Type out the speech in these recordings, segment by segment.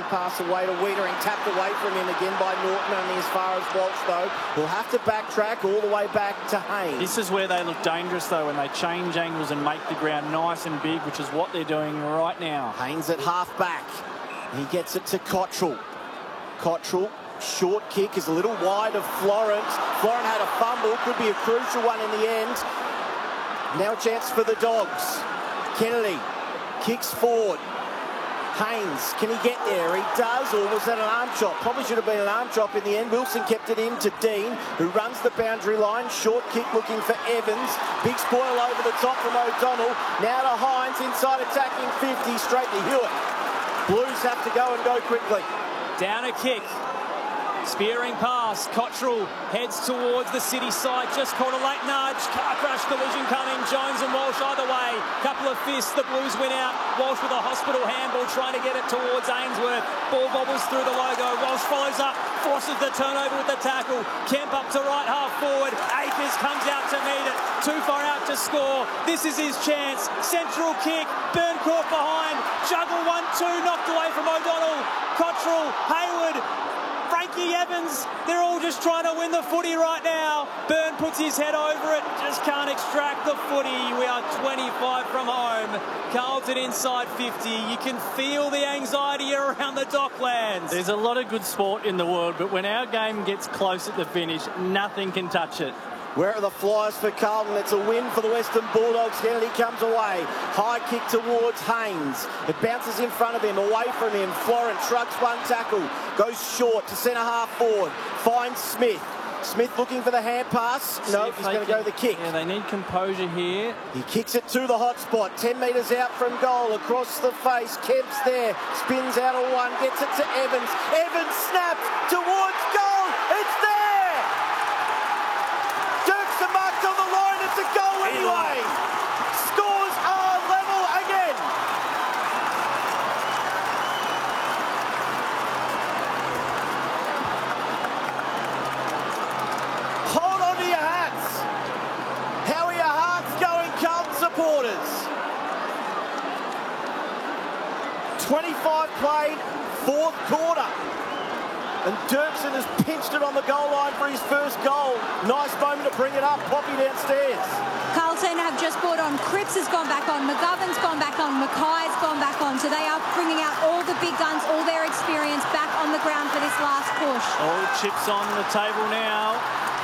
pass away to Wiedering, tapped away from him again by Norton, only as far as Walsh though. We'll have to backtrack all the way back to Haynes. This is where they look dangerous though, when they change angles and make the ground nice and big, which is what they're doing right now. Haynes at half back. He gets it to Cottrell. Cottrell, short kick is a little wide of Florent. Florent had a fumble, could be a crucial one in the end. Now a chance for the Dogs. Kennedy kicks forward. Haynes, can he get there? He does, or was that an arm chop? Probably should have been an arm chop in the end. Wilson kept it in to Dean, who runs the boundary line. Short kick looking for Evans. Big spoil over the top from O'Donnell. Now to Hines, inside attacking 50, straight to Hewitt. Blues have to go and go quickly. Down a kick. Spearing pass. Cottrell heads towards the city side. Just caught a late nudge. Car crash collision coming. Jones and Walsh either way. Couple of fists. The Blues win out. Walsh with a hospital handball trying to get it towards Ainsworth. Ball bobbles through the logo. Walsh follows up. Forces the turnover with the tackle. Kemp up to right half forward. Akers comes out to meet it. Too far out to score. This is his chance. Central kick. Byrne caught behind. Juggle 1-2. Knocked away from O'Donnell. Cottrell. Hayward. Frankie Evans, they're all just trying to win the footy right now. Byrne puts his head over it, just can't extract the footy. We are 25 from home. Carlton inside 50. You can feel the anxiety around the Docklands. There's a lot of good sport in the world, but when our game gets close at the finish, nothing can touch it. Where are the flyers for Carlton? It's a win for the Western Bulldogs. Kennedy comes away. High kick towards Haynes. It bounces in front of him, away from him. Florent shrugs one tackle. Goes short to centre half forward. Finds Smith. Smith looking for the hand pass. No, he's going to go the kick. Yeah, they need composure here. He kicks it to the hot spot. 10 metres out from goal. Across the face. Kemp's there. Spins out of one. Gets it to Evans. Evans snaps towards goal. It's there! Marked on the line, it's a goal anyway. Scores are level again. Hold on to your hats. How are your hearts going, Carlton supporters? 25 played, fourth quarter. And Dirksen has pinched it on the goal line for his first goal. Nice moment to bring it up. Poppy downstairs. Carlton have just brought on. Cripps has gone back on. McGovern's gone back on. Mackay's gone back on. So they are bringing out all the big guns, all their experience back on the ground for this last push. All chips on the table now.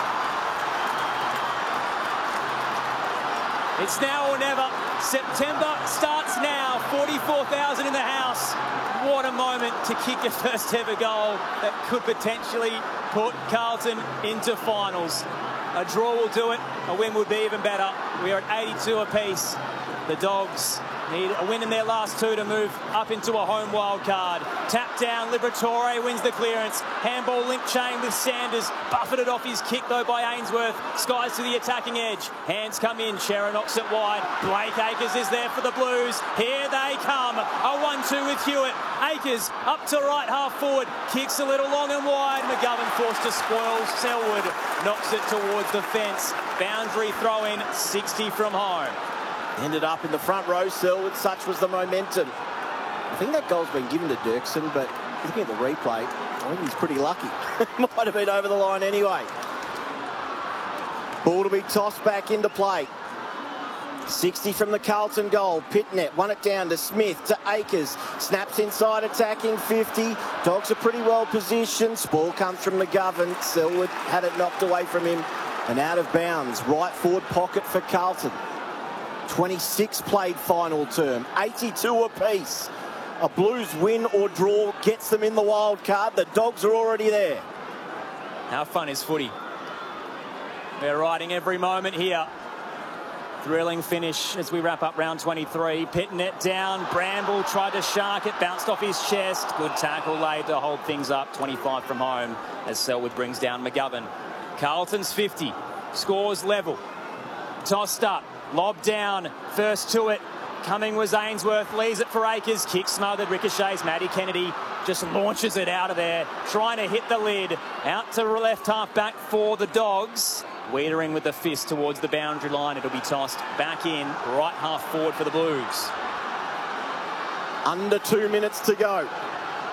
It's now or never. September starts now. 44,000 in the house. What a moment to kick your first ever goal that could potentially put Carlton into finals. A draw will do it. A win would be even better. We are at 82 apiece. The Dogs need a win in their last two to move up into a home wild card. Tap down, Liberatore wins the clearance. Handball link chain with Sanders. Buffeted off his kick though by Ainsworth. Skies to the attacking edge. Hands come in. Shearer knocks it wide. Blake Acres is there for the Blues. Here they come. A 1-2 with Hewitt. Acres up to right half forward. Kicks a little long and wide. McGovern forced to spoil. Selwood knocks it towards the fence. Boundary throw in. 60 from home. Ended up in the front row, Selwood. Such was the momentum. I think that goal's been given to Dirksen, but looking at the replay, I think he's pretty lucky. Might have been over the line anyway. Ball to be tossed back into play. 60 from the Carlton goal. Pitnet won it down to Smith, to Acres. Snaps inside, attacking 50. Dogs are pretty well positioned. Ball comes from McGovern. Selwood had it knocked away from him and out of bounds. Right forward pocket for Carlton. 26 played final term, 82 apiece. A Blues win or draw gets them in the wild card. The Dogs are already there. How fun is footy? We're riding every moment here. Thrilling finish as we wrap up round 23. Pitnet down. Bramble tried to shark it. Bounced off his chest. Good tackle laid to hold things up. 25 from home as Selwood brings down McGovern. Carlton's 50. Scores level. Tossed up. Lob down, first to it. Coming was Ainsworth, leaves it for Acres. Kick smothered, ricochets. Matty Kennedy just launches it out of there, trying to hit the lid. Out to left half back for the Dogs. Wiedering with the fist towards the boundary line. It'll be tossed back in, right half forward for the Blues. Under 2 minutes to go.